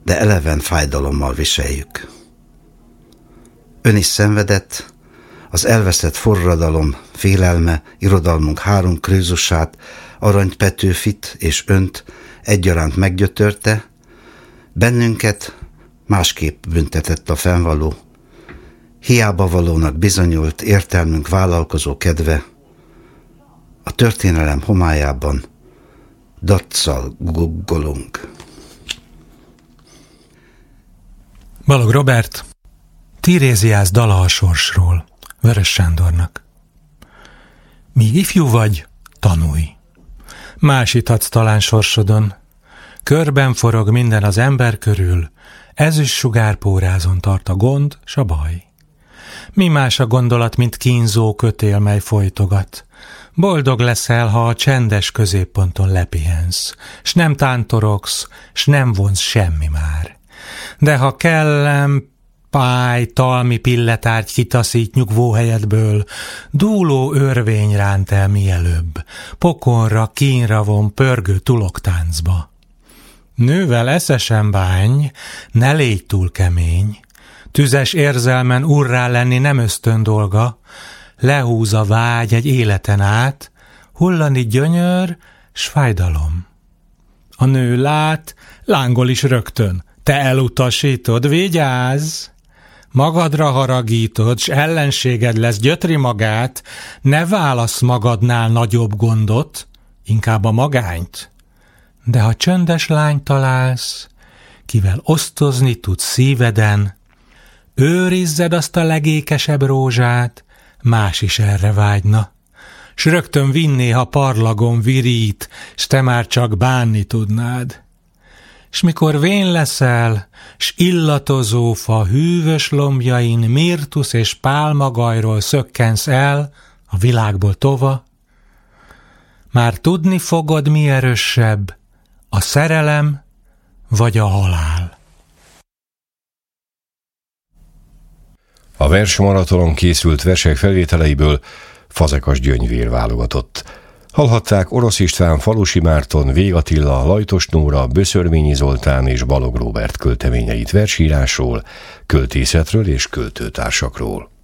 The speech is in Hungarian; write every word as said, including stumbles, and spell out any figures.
de eleven fájdalommal viseljük. Ön is szenvedett, az elveszett forradalom félelme irodalmunk három krőzusát, Arany Petőfit és önt egyaránt meggyötörte, bennünket másképp büntetett a fennvaló, hiába valónak bizonyult értelmünk vállalkozó kedve, a történelem homályában daccal guggolunk. Balogh Róbert, Tiréziász dala a sorsról, Vörös Sándornak. Míg ifjú vagy, tanulj. Másíthatsz talán sorsodon. Körben forog minden az ember körül, ezüst sugárpórázon tart a gond s a baj. Mi más a gondolat, mint kínzó kötél, mely folytogat. Boldog leszel, ha a csendes középponton lepihensz, s nem tántorogsz, s nem vonz semmi már. De ha kellem, pály, talmi pilletárgy kitaszít nyugvóhelyedből, dúló örvény ránt el mielőbb, pokonra, kínra von pörgő tuloktáncba. Nővel eszesen bánj, ne légy túl kemény, tüzes érzelmen urrá lenni nem ösztön dolga, lehúz a vágy egy életen át, hullani gyönyör s fájdalom. A nő lát, lángol is rögtön, te elutasítod, vigyázz! Magadra haragítod, s ellenséged lesz, gyötri magát, ne válasz magadnál nagyobb gondot, inkább a magányt. De ha csöndes lányt találsz, kivel osztozni tudsz szíveden, őrizzed azt a legékesebb rózsát, más is erre vágyna, s rögtön vinné, ha parlagon virít, s te már csak bánni tudnád. S mikor vén leszel, s illatozó fa hűvös lombjain mirtusz és pálmagajról szökkensz el a világból tova, már tudni fogod, mi erősebb, a szerelem vagy a halál. A versmaratonon készült versek felvételeiből Fazekas Gyöngyvér válogatott. Hallhatták Orosz István, Falusi Márton, Vég Attila, Lajtos Nóra, Böszörményi Zoltán és Balogh Róbert költeményeit versírásról, költészetről és költőtársakról.